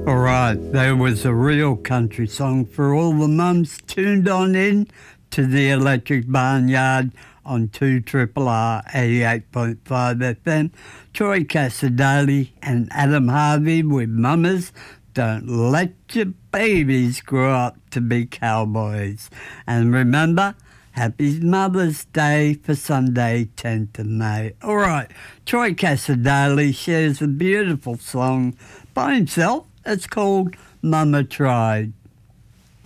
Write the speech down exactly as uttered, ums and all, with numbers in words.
All right, there was a real country song for all the mums tuned on in to the Electric Barnyard on two Triple R eighty-eight point five F M. Troy Cassar-Daley and Adam Harvey with Mamas Don't Let Your Babies Grow Up to Be Cowboys. And remember, happy Mother's Day for Sunday, tenth of May. All right, Troy Cassar-Daley shares a beautiful song by himself. It's called Mama Tried.